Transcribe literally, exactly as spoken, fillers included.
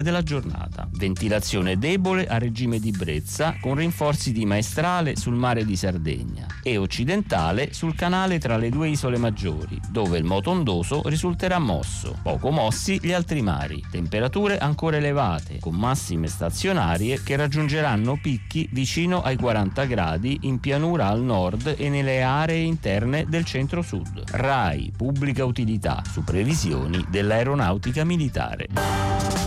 della giornata. Ventilazione debole a regime di brezza con rinforzi di maestrale sul mare di Sardegna e occidentale sul canale tra le due isole maggiori, dove il moto ondoso risulterà mosso. Poco mossi gli altri mari. Temperature ancora elevate, con massime stazionarie che raggiungeranno picchi vicino ai quaranta gradi in pianura al nord e nelle aree interne del centro-sud. RAI, pubblica utilità, su previsioni dell'aeronautica militare.